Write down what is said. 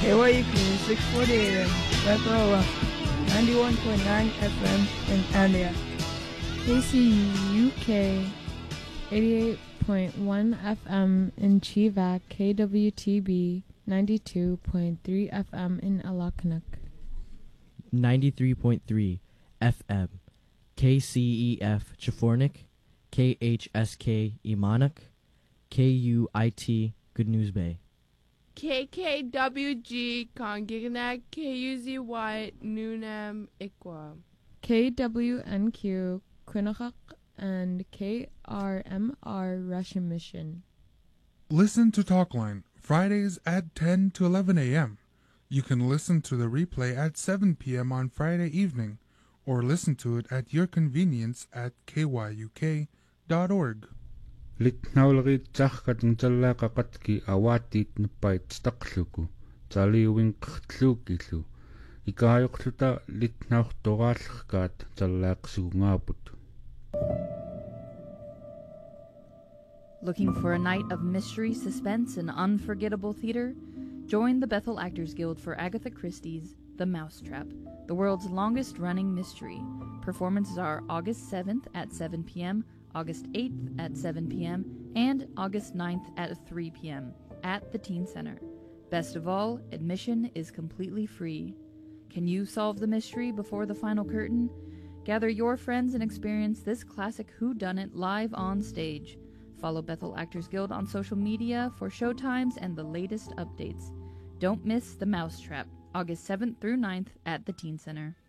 KYUK 640 AM, Bethel 91.9 FM in Andrea. KCUK 88.1 FM in Chivak, KWTB 92.3 FM in Alacanuc. 93.3 FM KCEF Chafornik, KHSK Imanak, KUIT Good News Bay. KKWG Kongignac, KUZY Nunam Ikwa. KWNQ Quinnipiac and KRMR Russian Mission. Listen to Talkline Fridays at 10 to 11 a.m. You can listen to the replay at 7 p.m. on Friday evening, or listen to it at your convenience at kyuk.org. Litnaulrit tsahkatng tsallaqaqatki awatit npait staqluku tsaliwinqtlukilu ikaayuqluta litnaurtoraallerkaat tsallaqsuungaaput. Looking for a night of mystery, suspense, and unforgettable theater? Join the Bethel Actors Guild for Agatha Christie's The Mousetrap, the world's longest-running mystery. Performances are August 7th at 7 p.m., August 8th at 7 p.m., and August 9th at 3 p.m. at the Teen Center. Best of all, admission is completely free. Can you solve the mystery before the final curtain? Gather your friends and experience this classic whodunit live on stage. Follow Bethel Actors Guild on social media for showtimes and the latest updates. Don't miss The Mousetrap, August 7th through 9th at the Teen Center.